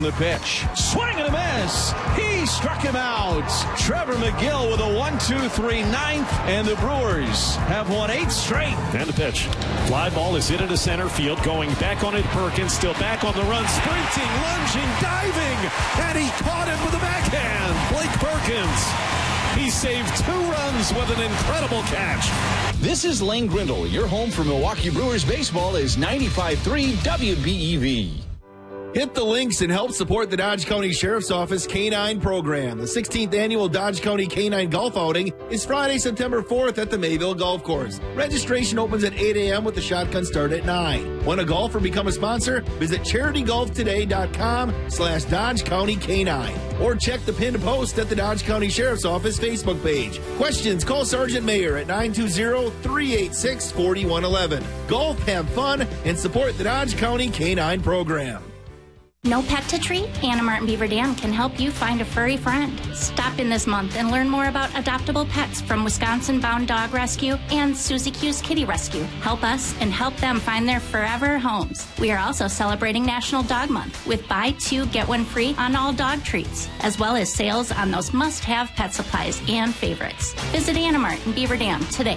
The pitch. Swing and a miss. He struck him out. Trevor McGill with a 1-2-3 ninth, and the Brewers have won 8 straight. And the pitch. Fly ball is hit into center field. Going back on it, Perkins. Still back on the run. Sprinting, lunging, diving. And he caught it with a backhand. Blake Perkins. He saved 2 runs with an incredible catch. This is Lane Grindle. Your home for Milwaukee Brewers baseball is 95.3 WBEV. Hit the links and help support the Dodge County Sheriff's Office K-9 program. The 16th annual Dodge County K-9 Golf Outing is Friday, September 4th at the Mayville Golf Course. Registration opens at 8 a.m. with the shotgun start at 9. Want a golf or become a sponsor? Visit CharityGolfToday.com/Dodge County K-9 or check the pinned post at the Dodge County Sheriff's Office Facebook page. Questions? Call Sergeant Mayer at 920-386-4111. Golf, have fun, and support the Dodge County K-9 program. No pet to treat? Anna Martin Beaver Dam can help you find a furry friend. Stop in this month and learn more about adoptable pets from Wisconsin Bound Dog Rescue and Susie Q's Kitty Rescue. Help us and help them find their forever homes. We are also celebrating National Dog Month with buy 2, get 1 free on all dog treats, as well as sales on those must-have pet supplies and favorites. Visit Anna Martin Beaver Dam today.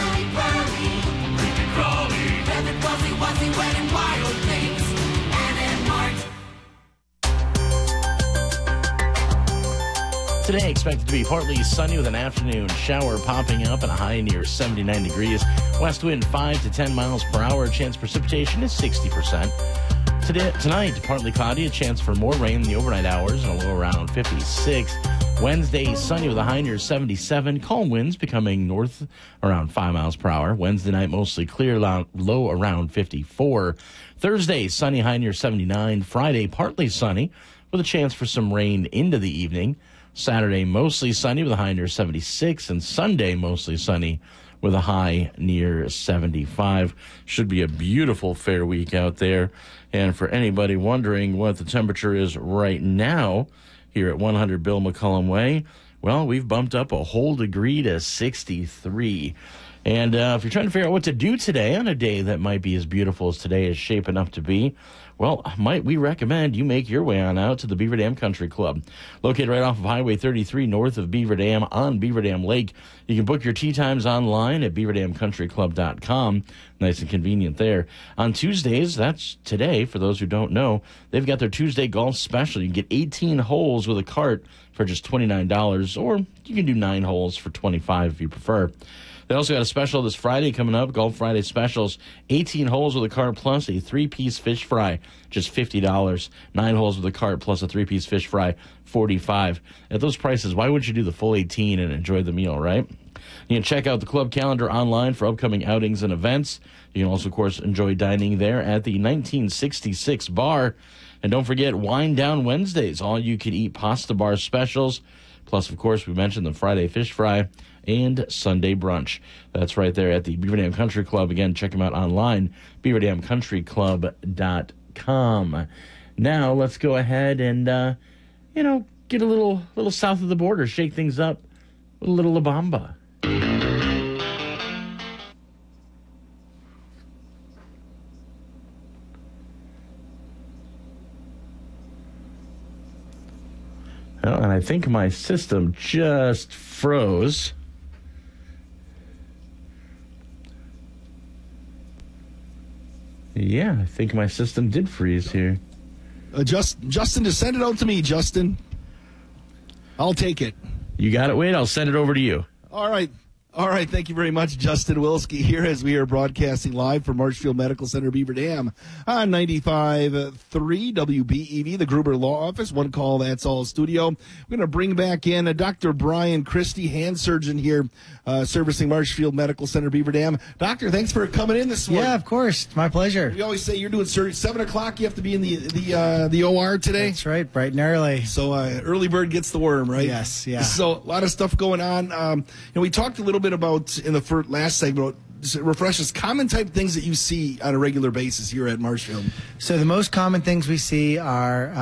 Today, expected to be partly sunny with an afternoon shower popping up and a high near 79 degrees. West wind 5 to 10 miles per hour. Chance precipitation is 60%. Tonight, partly cloudy. A chance for more rain in the overnight hours and a low around 56. Wednesday, sunny with a high near 77. Calm winds becoming north around 5 miles per hour. Wednesday night, mostly clear, low around 54. Thursday, sunny, high near 79. Friday, partly sunny with a chance for some rain into the evening. Saturday, mostly sunny with a high near 76, and Sunday, mostly sunny with a high near 75. Should be a beautiful fair week out there. And for anybody wondering what the temperature is right now here at 100 Bill McCullum Way, well, we've bumped up a whole degree to 63. And if you're trying to figure out what to do today on a day that might be as beautiful as today is shaping up to be, well, might we recommend you make your way on out to the Beaver Dam Country Club. Located right off of Highway 33 north of Beaver Dam on Beaver Dam Lake. You can book your tee times online at beaverdamcountryclub.com. Nice and convenient there. On Tuesdays, that's today, for those who don't know, they've got their Tuesday golf special. You can get 18 holes with a cart for just $29, or you can do 9 holes for $25 if you prefer. They also got a special this Friday coming up, Golf Friday specials. 18 holes with a cart plus a 3-piece fish fry, just $50. 9 holes with a cart plus a 3-piece fish fry, $45. At those prices, why wouldn't you do the full 18 and enjoy the meal, right? You can check out the club calendar online for upcoming outings and events. You can also, of course, enjoy dining there at the 1966 bar. And don't forget, Wine Down Wednesdays, all-you-can-eat pasta bar specials. Plus, of course, we mentioned the Friday fish fry and Sunday brunch. That's right there at the Beaver Dam Country Club. Again, check them out online, beaverdamcountryclub.com. Now, let's go ahead and, get a little south of the border, shake things up with a little La Bamba. Well, and I think my system just froze. Yeah, I think my system did freeze here. Justin, just send it out to me, Justin. I'll take it. You got it, Wade? I'll send it over to you. All right. Thank you very much, Justin Wilski, here as we are broadcasting live from Marshfield Medical Center, Beaver Dam, on 95.3 WBEV, the Gruber Law Office. One call, that's all studio. We're going to bring back in Dr. Brian Christie, hand surgeon here, servicing Marshfield Medical Center, Beaver Dam. Doctor, thanks for coming in this morning. Yeah, of course. It's my pleasure. We always say you're doing surgery. 7 o'clock, you have to be in the OR today? That's right, bright and early. So early bird gets the worm, right? Yes, yeah. So a lot of stuff going on. We talked a little bit about in the last segment, refresh us, common type things that you see on a regular basis here at Marshfield. So the most common things we see are